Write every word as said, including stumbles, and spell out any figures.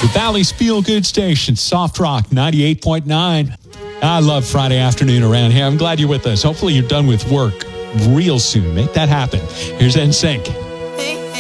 The Valley's Feel Good Station, Soft Rock ninety-eight point nine. I love Friday afternoon around here. I'm glad you're with us. Hopefully you're done with work real soon. Make that happen. Here's N Sync.